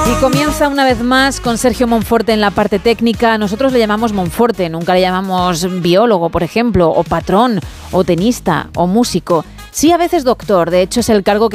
Y comienza una vez más con Sergio Monforte en la parte técnica. Nosotros le llamamos Monforte, nunca le llamamos biólogo, por ejemplo, o patrón, o tenista, o músico. Sí, a veces doctor, de hecho es el cargo que